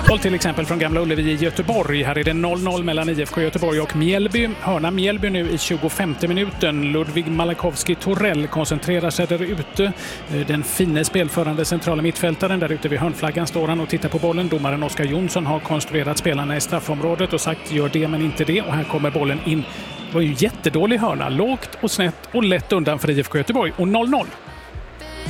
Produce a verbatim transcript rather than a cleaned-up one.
fotboll till exempel från Gamla Ullevi i Göteborg. Här är det noll noll mellan I F K Göteborg och Mjällby. Hörna Mjällby nu i tjugofemte minuten. Ludvig Malakowski-Torell koncentrerar sig där ute. Den fina spelförande centrala mittfältaren där ute vid hörnflaggan står han och tittar på bollen. Domaren Oskar Jonsson har konstruerat spelarna i straffområdet och sagt gör det men inte det. Och här kommer bollen in. Det var ju jättedålig hörna. Lågt och snett och lätt undan för I F K Göteborg. Och noll noll.